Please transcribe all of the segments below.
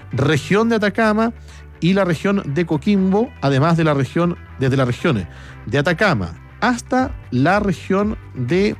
región de Atacama y la región de Coquimbo, además de desde las regiones de Atacama hasta la región de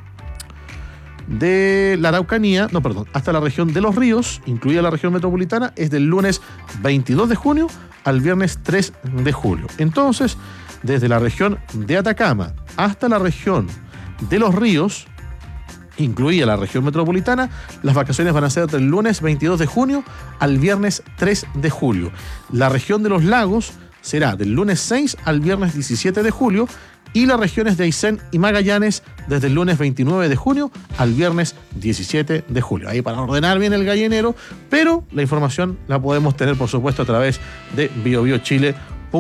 la Araucanía, hasta la región de Los Ríos, incluida la región metropolitana, es del lunes 22 de junio al viernes 3 de julio. Entonces, desde la región de Atacama hasta la región de Los Ríos, incluida la región metropolitana, las vacaciones van a ser del lunes 22 de junio al viernes 3 de julio. La región de los lagos será del lunes 6 al viernes 17 de julio y las regiones de Aysén y Magallanes desde el lunes 29 de junio al viernes 17 de julio. Ahí para ordenar bien el gallinero, pero la información la podemos tener, por supuesto, a través de biobiochile.cl.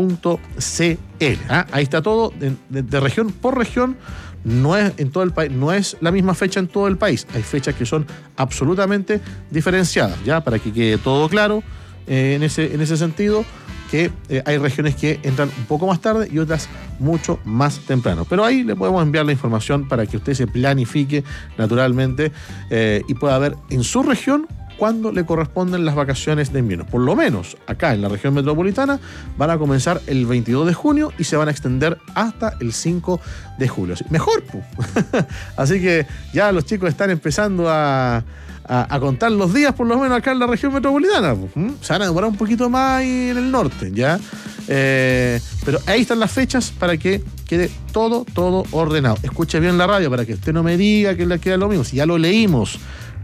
Ahí está todo de región por región. No es en todo el país, no es la misma fecha en todo el país. Hay fechas que son absolutamente diferenciadas, ya para que quede todo claro en ese sentido, que hay regiones que entran un poco más tarde y otras mucho más temprano. Pero ahí le podemos enviar la información para que usted se planifique naturalmente y pueda ver en su región cuándo le corresponden las vacaciones de invierno. Por lo menos acá en la región metropolitana van a comenzar el 22 de junio y se van a extender hasta el 5 de julio. Mejor, pues. Así que ya los chicos están empezando a contar los días, por lo menos acá en la región metropolitana. Se van a demorar un poquito más ahí en el norte, ¿ya? Pero ahí están las fechas para que quede todo ordenado. Escuche bien la radio para que usted no me diga que le queda lo mismo. Si ya lo leímos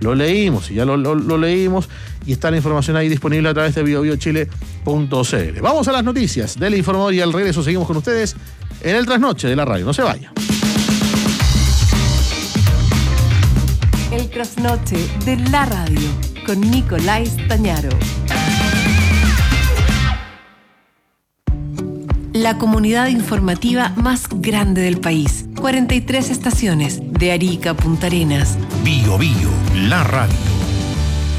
y está la información ahí disponible a través de biobiochile.cl. Vamos a las noticias del informador y al regreso seguimos con ustedes en el trasnoche de la radio. No se vaya. El trasnoche de la radio con Nicolás Tañaro. La comunidad informativa más grande del país. 43 estaciones de Arica a Punta Arenas. Bio, la radio.